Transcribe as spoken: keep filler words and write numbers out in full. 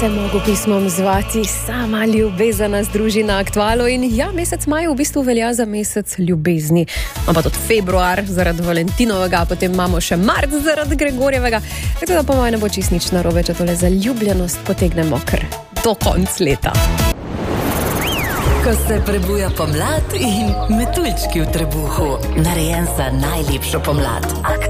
se mogel pismom zvati Sama ljubezen nas druži na Aktualu in ja, mesec maj v bistvu velja za mesec ljubezni. Ampak tudi februar zaradi Valentinovega, potem imamo še marc zaradi Gregorjevega, tako da po mojem ne bo čist nič narobe, če tole zaljubljenost potegnemo kar do konc leta. Ko se prebuja pomlad in metuljčki v trebuhu, narejen za najlepšo pomlad.